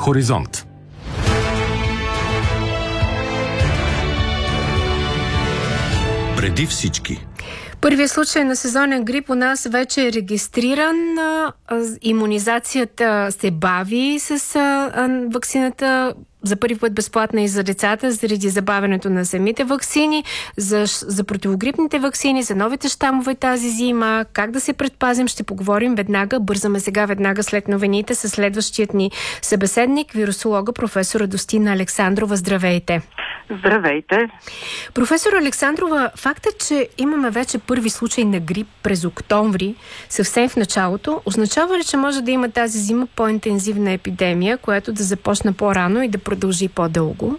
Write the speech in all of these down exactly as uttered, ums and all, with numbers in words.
Хоризонт. Преди всички. Първият случай на сезонен грип у нас вече е регистриран. Имунизацията се бави с ваксината. За първи път безплатна и за децата, заради забавянето на самите ваксини, за, за противогрипните ваксини, за новите щамове тази зима. Как да се предпазим, ще поговорим веднага. Бързаме сега веднага след новините с следващият ни събеседник, вирусолога професор Радостина Александрова. Здравейте! Здравейте! Професор Александрова, фактът, че имаме вече първи случай на грип през октомври, съвсем в началото, означава ли, че може да има тази зима по-интензивна епидемия, която да започне по-рано и да продължи по-дълго?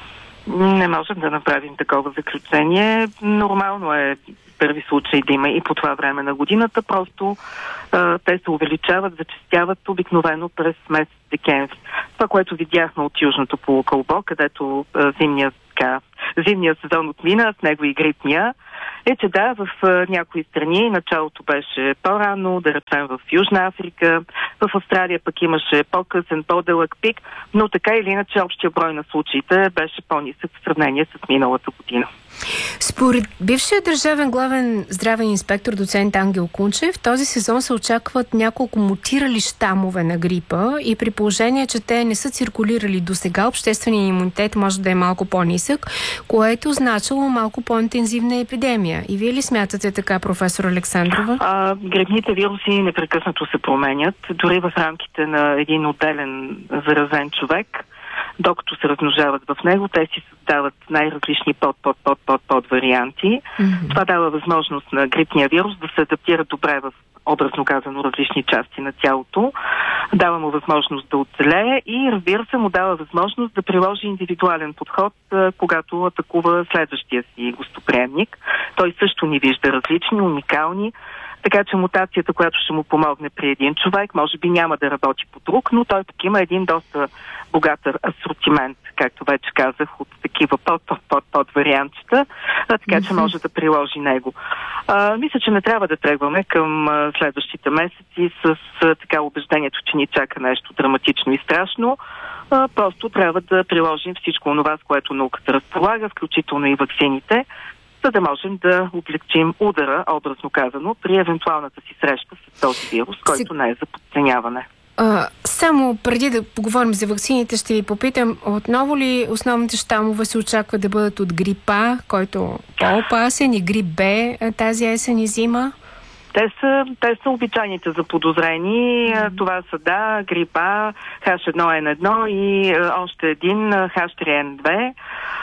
Не можем да направим такова заключение. Нормално е първи случай да има и по това време на годината. Просто а, те се увеличават, зачестяват обикновено през месец декември. Това, което видяхме от Южното полукълбо, където а, зимният, така, зимният сезон отмина, с него и грипния, е, че да, в а, някои страни началото беше по-рано, да речем в Южна Африка, в Австралия пък имаше по-късен, по-дълъг пик, но така или иначе общия брой на случаите беше по-нисък в сравнение с миналата година. Според бившия държавен главен здравен инспектор доцент Ангел Кунчев, този сезон се очакват няколко мутирали щамове на грипа и при положение, че те не са циркулирали до сега, общественият имунитет може да е малко по-нисък, което означало малко по-интензивна епидемия. И вие ли смятате така, професор Александрова? А, грипните вируси непрекъснато се променят, дори в рамките на един отделен заразен човек. Докато се размножават в него, те си създават най-различни под-под-под-под-под варианти. Mm-hmm. Това дава възможност на грипния вирус да се адаптира добре в, образно казано, различни части на тялото. Дава му възможност да оцелее и, разбира се, му дава възможност да приложи индивидуален подход, когато атакува следващия си гостоприемник. Той също ни вижда различни, уникални, така че мутацията, която ще му помогне при един човек, може би няма да работи по друг, но той пък има един доста богат асортимент, както вече казах, от такива под-под-под-под вариантчета, така че може да приложи него. А, мисля, че не трябва да тръгваме към а, следващите месеци с а, така убеждението, че ни чака нещо драматично и страшно. А, просто трябва да приложим всичко това, с което науката разполага, включително и ваксините, за да можем да облегчим удара, образно казано, при евентуалната си среща с този вирус, който не е за подценяване. А, само преди да поговорим за ваксините, ще ви попитам, отново ли основните щамове се очаква да бъдат от грип А, който е по-опасен, и грип Б тази есен и зима? Те са, те са обичайните заподозрени. Mm-hmm. Това са, да, грип А, Х едно Н едно и а, още един Х три Н две.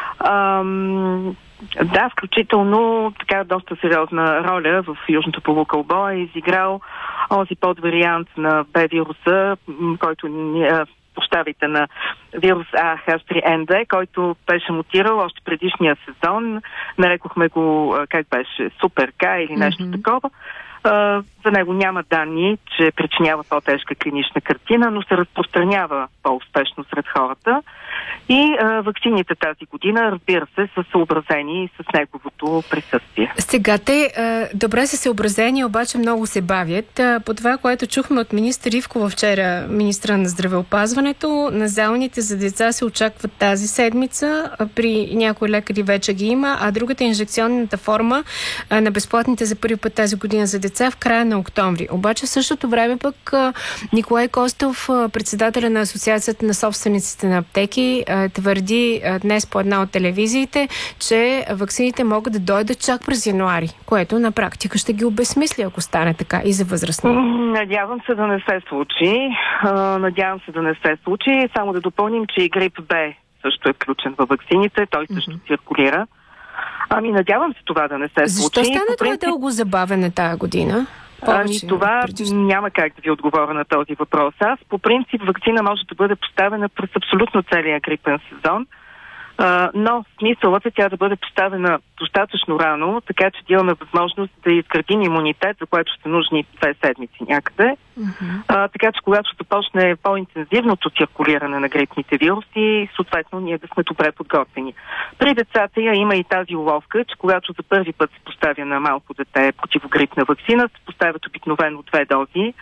Ам... Да, включително така доста сериозна роля в Южното полукълбо е изиграл онзи подвариант на Б-вируса, който поставите на вирус А Х три Н две, който беше мутирал още предишния сезон. Нарекохме го, как беше, Супер К или нещо mm-hmm. такова. Uh, за него няма данни, че причинява по-тежка клинична картина, но се разпространява по-успешно сред хората. И uh, ваксините тази година, разбира се, са съобразени с неговото присъствие. Сега те uh, добре са съобразени, обаче много се бавят. Uh, по това, което чухме от министър Ивкова вчера, министра на здравеопазването, назалните за деца се очакват тази седмица. Uh, при някои лекари вече ги има, а другата инжекционната форма uh, на безплатните за първи път тази година за деца в края на октомври. Обаче в същото време пък Николай Костов, председателя на Асоциацията на собствениците на аптеки, твърди днес по една от телевизиите, че ваксините могат да дойдат чак през януари, което на практика ще ги обезсмисли, ако стане така и за възрастни. Надявам се да не се случи. Надявам се да не се случи. Само да допълним, че и грип Б също е включен във ваксините. Той също mm-hmm. циркулира. Ами надявам се това да не се случи. Защо стана това принцип... дълго забавене тая година? Повече, ами това преди... няма как да ви отговоря на този въпрос. Аз по принцип ваксина може да бъде поставена през абсолютно целия грипен сезон, а, но смисълът е тя да бъде поставена достатъчно рано, така че да имаме възможност да изградим имунитет, за което ще нужни две седмици някъде. Uh-huh. А, така че когато започне по-интензивното циркулиране на грипните вируси, съответно ние да сме добре подготвени. При децата я има и тази уловка, че когато за първи път се поставя на малко дете противогрипна ваксина, се поставят обикновено две дози,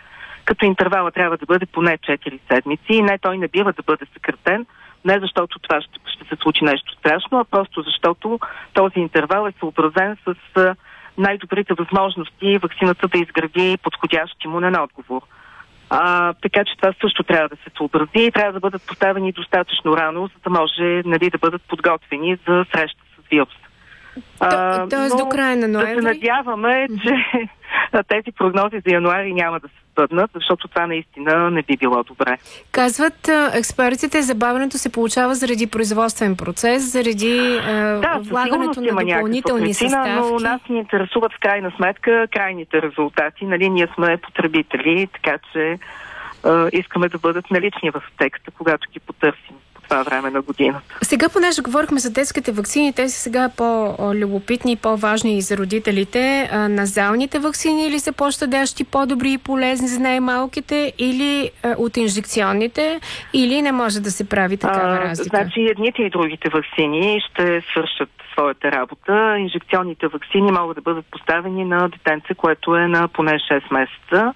като интервала трябва да бъде поне четири седмици и не, той не бива да бъде съкратен, не защото това ще, ще се случи нещо страшно, а просто защото този интервал е съобразен с най-добрите възможности ваксината да изгради подходящ имунен отговор. А, така че това също трябва да се съобрази и трябва да бъдат поставени достатъчно рано, за да може, нали, да бъдат подготвени за среща с вируса. То, тоест до края на ноември? Да се надяваме, че тези прогнози за януари няма да се сбъднат, защото това наистина не би било добре. Казват експертите, забавянето се получава заради производствен процес, заради да, влагането на допълнителни причина, съставки. Но нас ни интересуват в крайна сметка крайните резултати. Нали, ние сме потребители, така че е, искаме да бъдат налични в текста, когато ги потърсим това време на годината. Сега, понеже говорихме за детските ваксини, те са сега по-любопитни и по-важни и за родителите. А, назалните ваксини или са по-щадящи, по-добри и полезни за най-малките, или а, от инжекционните, или не може да се прави такава а, разлика? Значи едните и другите ваксини ще свършат своята работа. Инжекционните ваксини могат да бъдат поставени на детенце, което е на поне шест месеца,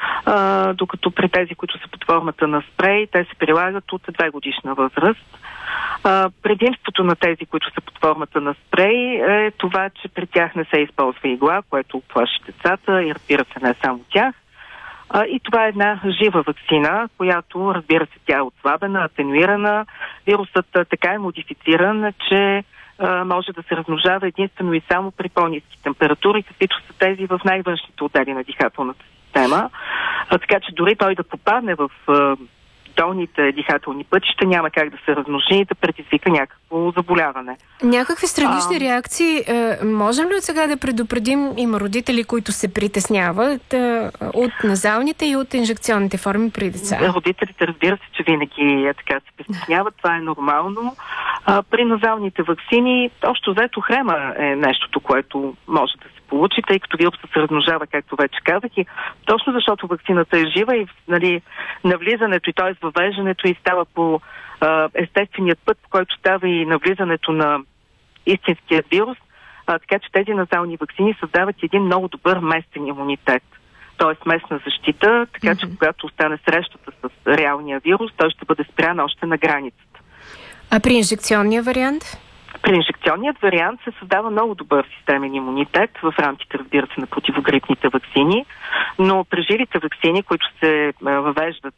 а, докато при тези, които са под формата на спрей, те се прилагат от две годишна възраст. А, предимството на тези, които са под формата на спрей, е това, че при тях не се използва игла, което плаши децата и, разбира се, не само тях. А, и това е една жива ваксина, която, разбира се, тя е отслабена, атенуирана. Вирусът така е модифициран, че а, може да се размножава единствено и само при по-ниски температури, каквито са тези в най-външните отдели на дихателната система. А, така че дори той да попадне в а, долните дихателни пътища, няма как да се размножи и да предизвика някакво заболяване. Някакви странични а... реакции е, можем ли от сега да предупредим? Има родители, които се притесняват е, от назалните и от инжекционните форми при деца? Родителите, разбира се, че винаги е, така се притесняват. Това е нормално. А, при назалните ваксини, общо взето хрема е нещото, което може да се получи, тъй като вирусът се размножава, както вече казах, и точно защото ваксината е жива и, нали, навлизането и т.е. въвеждането и става по а, естественият път, по който става и навлизането на истинския вирус, а, така че тези назални ваксини създават един много добър местен имунитет, т.е. местна защита, така че mm-hmm. когато остане срещата с реалния вирус, той ще бъде спрян още на границата. А при инжекционния вариант? При инжекционният вариант се създава много добър системен имунитет в рамките, разбира се, на противогрипните ваксини, но при живите ваксини, които се въвеждат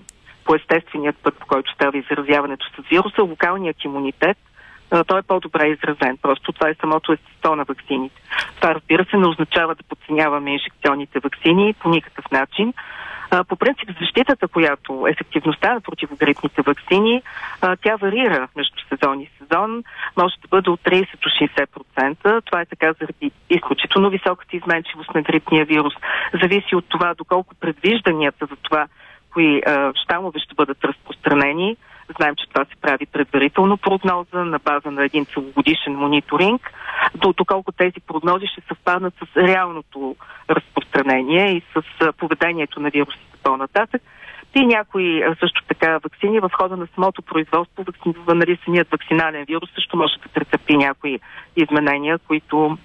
по естественият път, по който става изразяването с вируса, локалният имунитет, той е по-добре изразен. Просто това е самото естество на ваксините. Това, разбира се, не означава да подценяваме инжекционните ваксини по никакъв начин. По принцип, защитата, която ефективността на противогрипните ваксини, тя варира между сезон и сезон. Може да бъде от трийсет до шейсет процента. Това е така заради изключително високата изменчивост на грипния вирус. Зависи от това доколко предвижданията за това, кои щамове ще бъдат разпространени. Знаем, че това се прави предварително прогноза на база на един целогодишен мониторинг, до доколко тези прогнози ще съвпаднат с реалното разпространение и с поведението на вирусите по-нататък. И някои също така ваксини в хода на самото производство, вакцини, нали, самият вакцинален вирус също може да претърпи някои изменения, които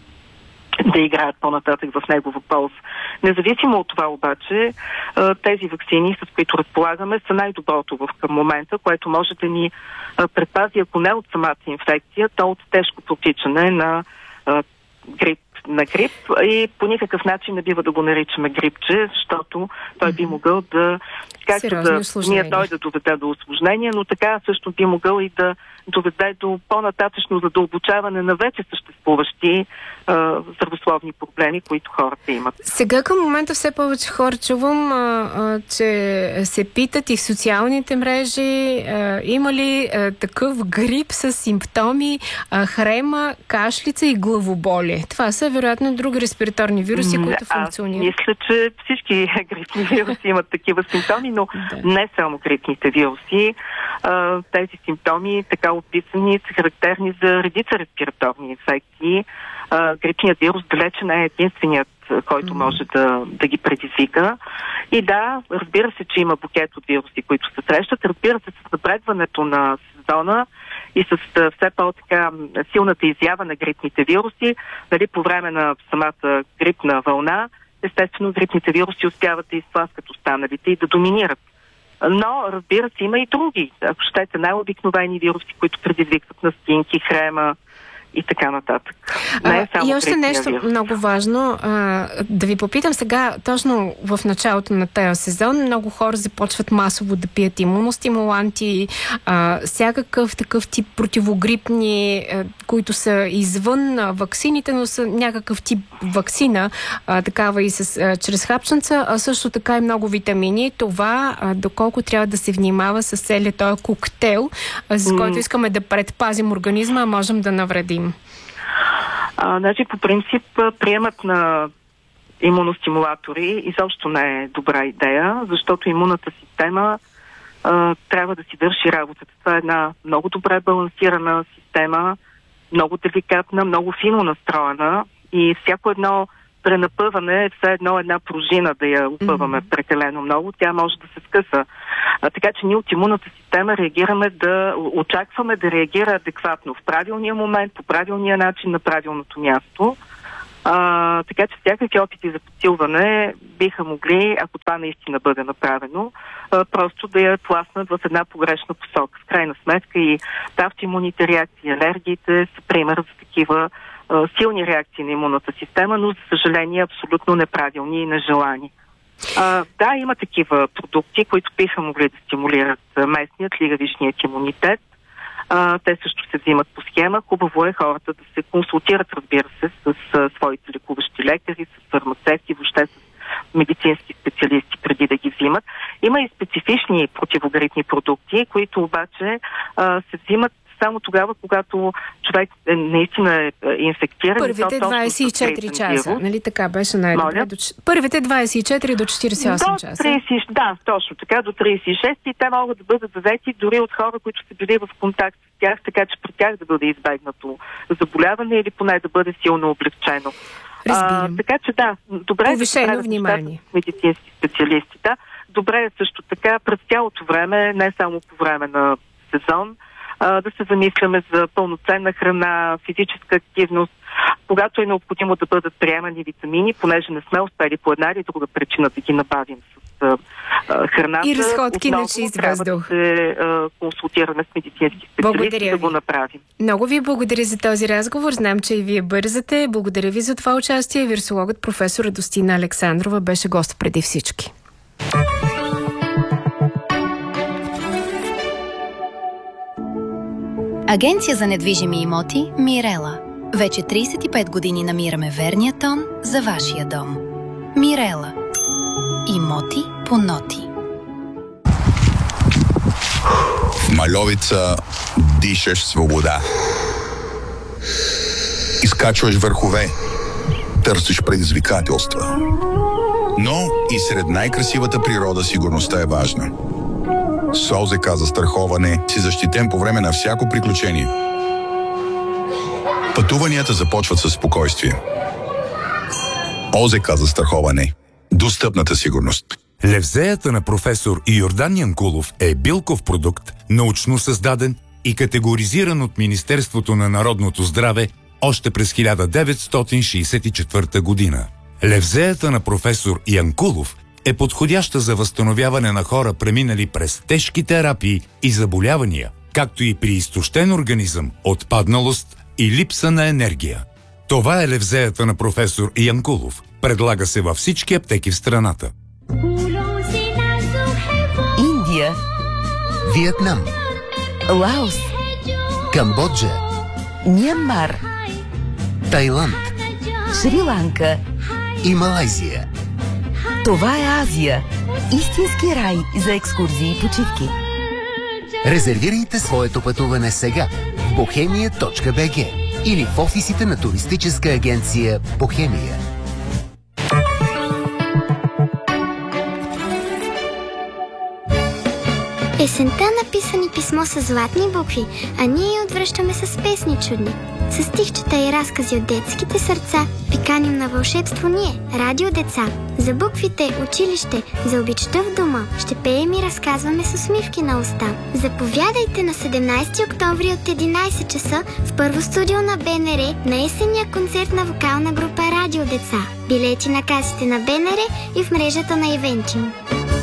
да играят по-нататък в негова полза. Независимо от това обаче, тези ваксини, с които разполагаме, са най-доброто в към момента, което може да ни предпази, ако не от самата инфекция, то от тежко протичане на грип, на грип и по никакъв начин не бива да го наричаме грипче, защото той би могъл да, както да ние той да доведе до усложнения, но така също би могъл и да доведе до по-нататъчно задълбочаване на вече съществуващи а, здравословни проблеми, които хората имат. Сега към момента все повече хора чувам, а, а, че се питат и в социалните мрежи, а, има ли а, такъв грип с симптоми, а, хрема, кашлица и главоболие. Това са вероятно други респираторни вируси, не, които функционират. Аз мисля, че всички грипни вируси имат такива симптоми, но да. Не само грипните вируси. А, тези симптоми, така описани, са характерни за редица респираторни инфекции. А, грипният вирус далече не е единственият, който mm-hmm. може да, да ги предизвика. И да, разбира се, че има букет от вируси, които се срещат. Разбира се, с напредването на сезона и с все по-така силната изява на грипните вируси, нали, по време на самата грипна вълна, естествено грипните вируси успяват да изтласкат останалите и да доминират. Но, разбира се, има и други. Ако щете, най-обикновени вируси, които предизвикват настинки, хрема и така нататък. Не е само и още нещо вирус. Много важно. А, да ви попитам сега, точно в началото на този сезон, много хора започват масово да пият имуностимуланти, а, всякакъв такъв тип противогрипни, а, които са извън а, ваксините, но са някакъв тип ваксина, а, такава и с, а, чрез хапченца, а също така и много витамини. Това, а, доколко трябва да се внимава с целият този коктейл, а, с който искаме да предпазим организма, а можем да навредим. А, значи, по принцип, приемат на имуностимулатори изобщо не е добра идея, защото имунната система а, трябва да си върши работата. Това е една много добре балансирана система, много деликатна, много фино настроена и всяко едно пренапъване е все едно една пружина да я опъваме mm-hmm. прекалено много, тя може да се скъса. А, така че ние от имунната система реагираме да, очакваме да реагира адекватно в правилния момент, по правилния начин, на правилното място. А, така че всякакви опити за подсилване биха могли, ако това наистина бъде направено, а, просто да я тласнат в една погрешна посока. В крайна сметка и автоимунните реакции, алергиите са пример за такива силни реакции на имунната система, но за съжаление абсолютно неправилни и нежелани. А, да, има такива продукти, които биха могли да стимулират местният лигавишният имунитет. А, те също се взимат по схема. Хубаво е хората да се консултират, разбира се, с, с своите лекуващи лекари, с фармацевти, въобще с медицински специалисти преди да ги взимат. Има и специфични противогрипни продукти, които обаче а, се взимат само тогава, когато човек е, наистина е инфектиран. Първите двадесет и четири часа, нали така беше най-добре? До... Първите двадесет и четири до четиридесет и осем часа. тридесет, да, точно така, до тридесет и шест и те могат да бъдат взети дори от хора, които са били в контакт с тях, така че при тях да бъде избегнато заболяване или поне да бъде силно облегчено. А, така че да, добре е да се правят внимание. Медицински специалисти. Да. Добре е също така през цялото време, не само по време на сезон, да се замисляме за пълноценна храна, физическа активност, когато е необходимо да бъдат приемани витамини, понеже не сме успели по една или друга причина да ги набавим с а, а, храната. И разходки на чист въздух. Да се а, консултираме с медицински специалисти да го направим. Много ви благодаря за този разговор. Знам, че и вие бързате. Благодаря ви за това участие. Вирусологът професор Радостина Александрова беше гост преди всички. Агенция за недвижими имоти Мирела. Вече тридесет и пет години намираме верния тон за вашия дом. Мирела. Имоти по ноти. В Мальовица дишаш свобода. Изкачваш върхове. Търсиш предизвикателства. Но и сред най-красивата природа сигурността е важна. С ОЗК застраховане си защитен по време на всяко приключение. Пътуванията започват със спокойствие. ОЗК застраховане. Достъпната сигурност. Левзеята на професор Йордан Янкулов е билков продукт, научно създаден и категоризиран от Министерството на народното здраве още през хиляда деветстотин шейсет и четвърта година. Левзеята на професор Янкулов е подходяща за възстановяване на хора, преминали през тежки терапии и заболявания, както и при изтощен организъм, отпадналост и липса на енергия. Това е левзеята на професор Янкулов. Предлага се във всички аптеки в страната. Индия, Виетнам, Лаос, Камбоджа, Мянмар, Тайланд, Шри-Ланка и Малайзия. Това е Азия. Истински рай за екскурзии и почивки. Резервирайте своето пътуване сега в бохемия точка би джи или в офисите на туристическа агенция Бохемия. Есента написани писмо с златни букви, а ние я отвръщаме с песни чудни. С стихчета и разкази от детските сърца ви каним на вълшебство ние, Радио Деца. За буквите, училище, за обичта в дома ще пеем и разказваме с усмивки на уста. Заповядайте на седемнайсети октомври от единайсет часа в първо студио на БНР на есенния концерт на вокална група Радио Деца. Билети на касите на БНР и в мрежата на Ивентиум.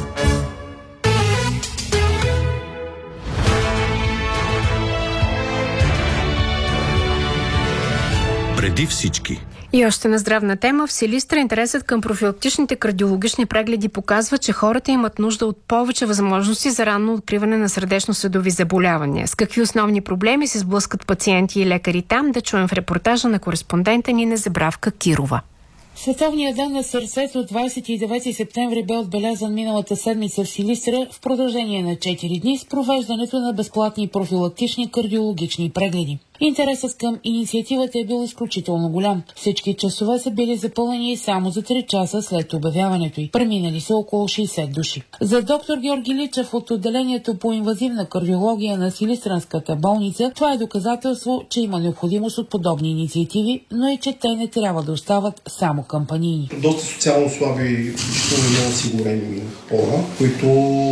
Преди всички. И още на здравна тема. В Силистра интересът към профилактичните кардиологични прегледи показва, че хората имат нужда от повече възможности за ранно откриване на сърдечно-съдови заболявания. С какви основни проблеми се сблъскат пациенти и лекари там, да чуем в репортажа на кореспондента ни Незабравка Кирова. Световният ден на сърцето двайсет и девети септември бе отбелязан миналата седмица в Силистра в продължение на четири дни с провеждането на безплатни профилактични кардиологични прегледи. Интересът към инициативата е бил изключително голям. Всички часове са били запълнени само за три часа след обявяването й. Преминали са около шейсет души. За доктор Георги Личев от отделението по инвазивна кардиология на Силистранската болница, това е доказателство, че има необходимост от подобни инициативи, но и че те не трябва да остават само кампанийни. Доста социално слаби, изключително неосигурени хора, които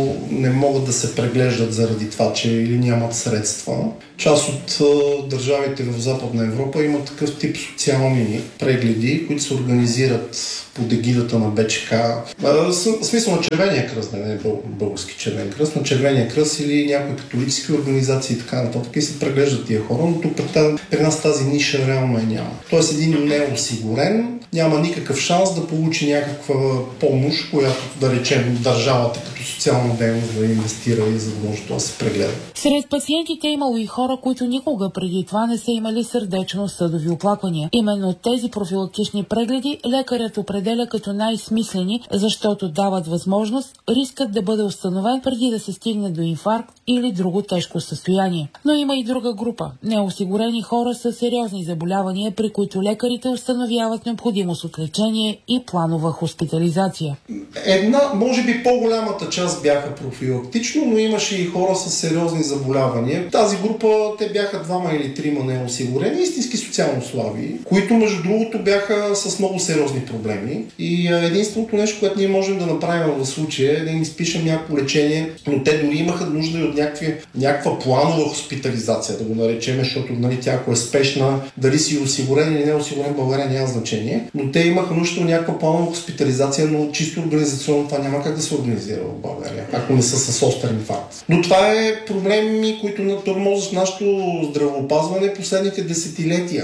не могат да се преглеждат заради това, че или нямат средства. Част от държавите в Западна Европа имат такъв тип социални прегледи, които се организират под егидата на БЧК. В смисъл на Червения кръст, не е български Червен кръст, на Червения кръст или някои католически организации и така нататък и се преглеждат тия хора, но тук при нас тази ниша реално е няма. Тоест един неосигурен няма никакъв шанс да получи някаква помощ, която да речем държавата като социална дейност да инвестира и за да може това да се прегледа. Сред пациентите е имало и хора, които никога преди това не са имали сърдечно-съдови оплаквания. Именно тези профилактични прегледи лекарят определя като най-смислени, защото дават възможност рискът да бъде установен преди да се стигне до инфаркт или друго тежко състояние. Но има и друга група – неосигурени хора с сериозни заболявания, при които лекарите установяват необходимост от лечение и планова хоспитализация. Една, може би по-голямата част бяха профилактично, но имаше и хора с сериозни заболявания. Тази група, те бяха двама или трима неосигурени, истински социално слаби, които между другото бяха с много сериозни проблеми. И единственото нещо, което ние можем да направим в случая е да им изпишем някакво лечение, но те дори имаха нужда и от някакви, някаква планова хоспитализация, да го наречем, защото нали, тя ако е спешна, дали си осигурен или не осигурен в България няма значение, но те имаха нужда от някаква планова хоспитализация, но чисто организационно това няма как да се организира в България, ако не са с остър инфаркт. Но това е проблеми, които натормозят нашето здравеопазване последните десетилетия.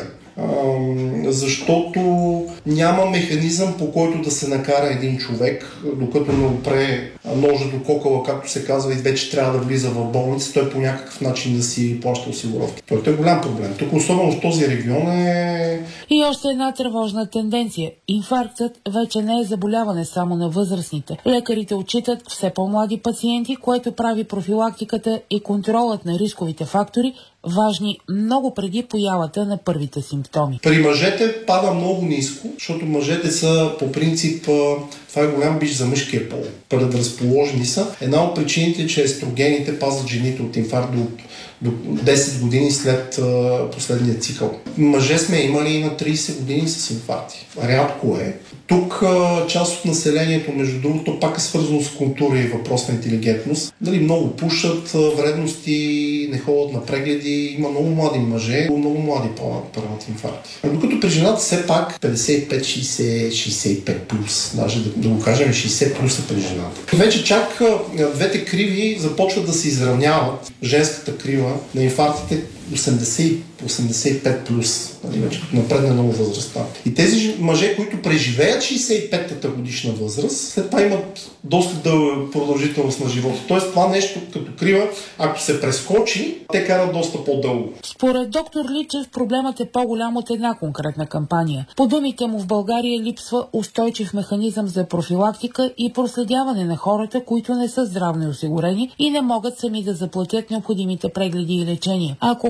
Защото няма механизъм, по който да се накара един човек, докато не опре ножа до кокала, както се казва, и вече трябва да влиза в болница, той по някакъв начин да си плаща осигуровки. Това е голям проблем. Тук особено в този регион е... И още една тревожна тенденция. Инфарктът вече не е заболяване само на възрастните. Лекарите отчитат все по-млади пациенти, което прави профилактиката и контролът на рисковите фактори важни много преди появата на първите симптоми. При мъжете пада много ниско, защото мъжете са по принцип, това е голям бич за мъжкия пол. Предразположени са. Една от причините е, че естрогените пазят жените от инфаркт до, до десет години след а, последния цикъл. Мъже сме имали и на трийсет години с инфаркти. Рядко е. Тук а, част от населението, между другото, пак е свързано с култура и въпрос на интелигентност. Дали много пушат, вредности, не ходят на прегледи. Има много млади мъже, много млади по-първат инфаркти. Докато при жената все пак петдесет и пет шейсет, шейсет и пет плюс, даже да, да го кажем шейсет плюс е при жената. Вече чак двете криви започват да се изравняват. Женската крива на инфарктите осемдесет, осемдесет и пет плюс, нали, вече като напредне много възрастта. И тези мъже, които преживеят шейсет и петата годишна възраст, след това имат доста дълга продължителност на живота. Тоест това нещо като крива, ако се прескочи, те карат доста по-дълго. Според доктор Личев проблемът е по-голям от една конкретна кампания. По думите му в България липсва устойчив механизъм за профилактика и проследяване на хората, които не са здравно осигурени и не могат сами да заплатят необходимите прегледи и лечения. А ако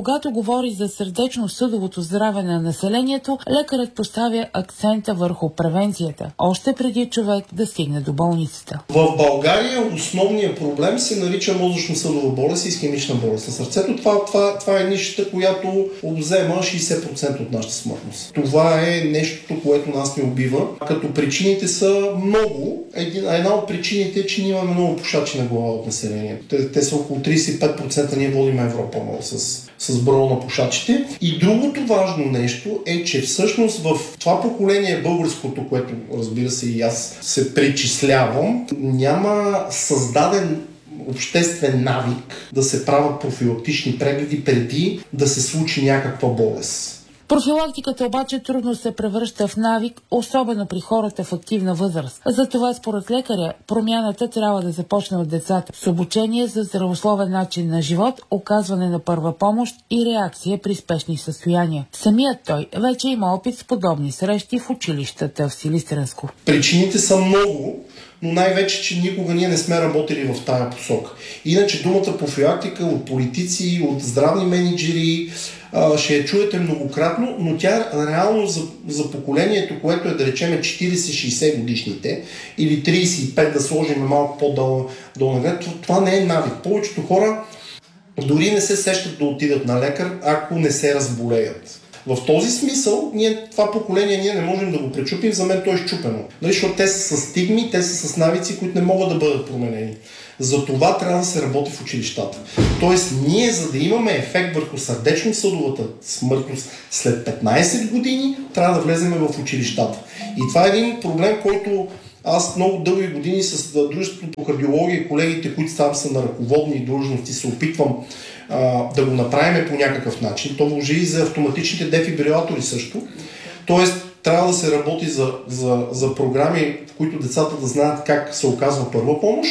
когато говори за сърдечно-съдовото здраве на населението, лекарът поставя акцента върху превенцията, още преди човек да стигне до болницата. В България основният проблем се нарича мозъчно-съдова болест и исхемична болест на сърцето. Това, това, това е нишата, която обзема шейсет процента от нашата смъртност. Това е нещото, което нас ни убива, като причините са много. Една от причините е, че ние имаме много пушачи на глава от населението. Те, те са около трийсет и пет процента, ние водим Европа много с, с броя на пушачите. И другото важно нещо е, че всъщност в това поколение българското, което разбира се и аз се причислявам, няма създаден обществен навик да се правят профилактични прегледи преди да се случи някаква болест. Профилактиката обаче трудно се превръща в навик, особено при хората в активна възраст. Затова според лекаря промяната трябва да започне от децата с обучение за здравословен начин на живот, оказване на първа помощ и реакция при спешни състояния. Самият той вече има опит с подобни срещи в училищата в Силистренско. Причините са много, но най-вече, че никога ние не сме работили в тая посока. Иначе думата профилактика от политици, от здравни менеджери ще я чуете многократно, но тя реално за, за поколението, което е да речеме четирийсет-шейсет годишните или трийсет и пет, да сложим малко по-долу, това не е навик. Повечето хора дори не се сещат да отидат на лекар, ако не се разболеят. В този смисъл, ние, това поколение ние не можем да го пречупим, за мен то е счупено. Защото те са с стигми, те са с навици, които не могат да бъдат променени. За това трябва да се работи в училищата. Тоест, ние, за да имаме ефект върху сърдечно-съдовата смъртност след петнайсет години, трябва да влезем в училищата. И това е един проблем, който аз много дълги години с дружеството по кардиология и колегите, които там са на ръководни длъжности, се опитвам а, да го направим по някакъв начин. То важи и за автоматичните дефибрилатори също. Тоест, трябва да се работи за, за, за програми, в които децата да знаят как се оказва първа помощ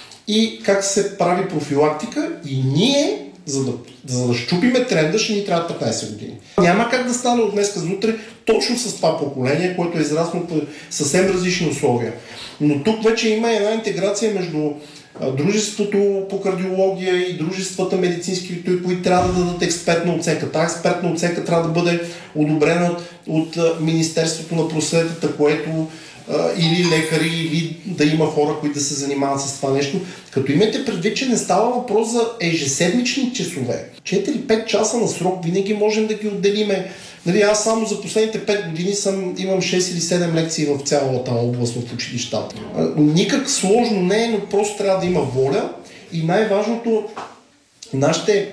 и как се прави профилактика, и ние, за да, за да щупиме тренда, ще ни трябва петнайсет години. Няма как да стане от днес за утре точно с това поколение, което е израснало по съвсем различни условия. Но тук вече има една интеграция между дружеството по кардиология и дружествата медицински, които трябва да дадат експертна оценка. Тази експертна оценка трябва да бъде одобрена от Министерството на просветата, което или лекари, или да има хора, които да се занимават с това нещо. Като имате предвид, че не става въпрос за ежеседмични часове. четири-пет часа на срок винаги можем да ги отделиме. Нали, аз само за последните пет години съм, имам шест или седем лекции в цялата област в училищата. Никак сложно не е, но просто трябва да има воля и най-важното, нашите,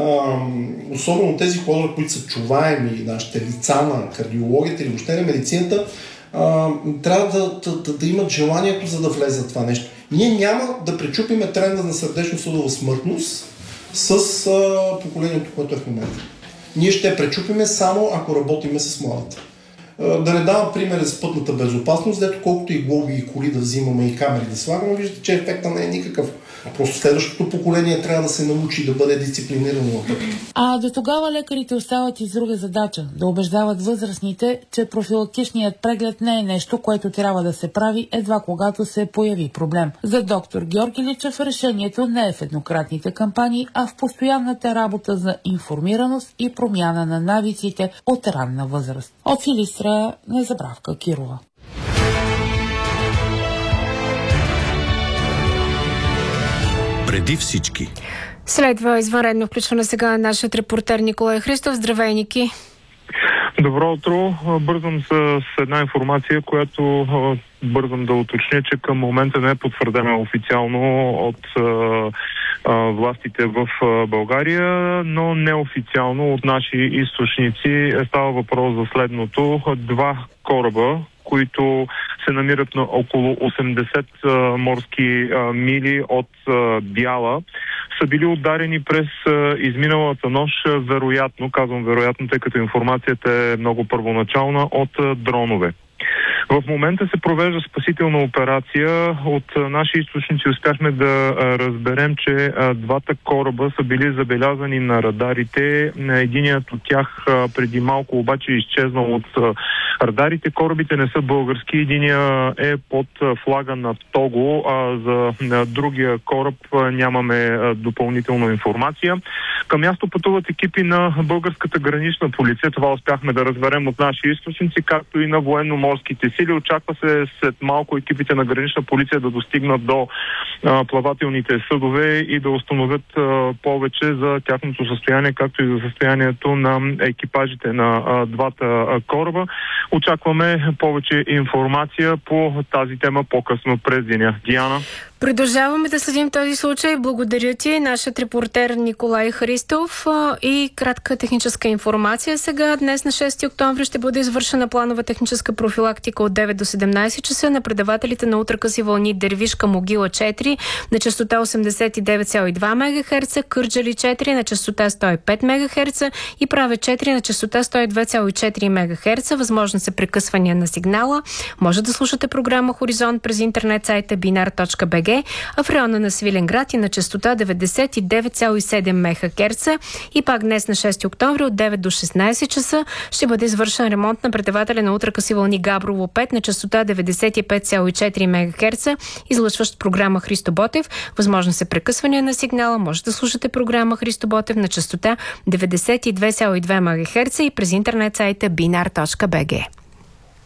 особено тези хора, които са чуваеми, нашите лица на кардиологията или въобще на медицината, Uh, трябва да, да, да имат желанието, за да влезе това нещо. Ние няма да пречупиме тренда на сърдечно-съдова смъртност с uh, поколението, което е в момента. Ние ще пречупиме само ако работиме с младите. Uh, да не давам пример с пътната безопасност, дето колкото и глоби и коли да взимаме и камери да слагаме, виждате, че ефекта не е никакъв. Просто следващото поколение трябва да се научи да бъде дисциплинирано на пътя. А до тогава лекарите остават и с друга задача – да убеждават възрастните, че профилактичният преглед не е нещо, което трябва да се прави едва когато се появи проблем. За доктор Георги Личев решението не е в еднократните кампании, а в постоянната работа за информираност и промяна на навиците от ранна възраст. От Силистра, Незабравка Кирова. Преди всички. Следва извънредно включване сега на нашият репортер Николай Христов. Здравей, Ники! Добро утро! Бързам с една информация, която бързам да уточня, че към момента не е потвърдена официално от властите в България, но неофициално от наши източници става въпрос за следното. Два кораба, които се намират на около осемдесет а, морски а, мили от а, Бяла, са били ударени през а, изминалата нощ, вероятно, казвам вероятно, тъй като информацията е много първоначална, от а, дронове. В момента се провежда спасителна операция. От наши източници успяхме да разберем, че двата кораба са били забелязани на радарите. Единият от тях преди малко обаче е изчезнал от радарите. Корабите не са български. Единият е под флага на Того, а за другия кораб нямаме допълнителна информация. Към място пътуват екипи на българската гранична полиция. Това успяхме да разберем от наши източници, както и на военно-морските сили. Очаква се след малко екипите на гранична полиция да достигнат до а, плавателните съдове и да установят а, повече за тяхното състояние, както и за състоянието на екипажите на а, двата а, кораба. Очакваме повече информация по тази тема по-късно през деня. Диана? Продължаваме да следим този случай. Благодаря ти, нашият репортер Николай Христов. И кратка техническа информация сега. Днес на шести октомври ще бъде извършена планова техническа профилактика от девет до седемнайсет часа на предавателите на ултракъси вълни Дервишка Могила четири на честота осемдесет и девет цяло и две мегахерца, Кърджали четири на честота сто и пет мегахерца и Праве четири на честота сто и две цяло и четири мегахерца. Възможно са прекъсвания на сигнала. Може да слушате програма Хоризонт през интернет сайта биnar точка би джи, а в района на Свиленград и на честота деветдесет и девет цяло и седем мегахерца. И пак днес на шести октомври от девет до шестнайсет часа ще бъде извършен ремонт на предавателя на ултракъси вълни Габрово пет на честота деветдесет и пет цяло и четири мегахерца, излъчващ програма Христо Ботев. Възможно са прекъсвания на сигнала. Може да слушате програма Христо Ботев на честота деветдесет и две цяло и две мегахерца и през интернет сайта биnar точка би джи.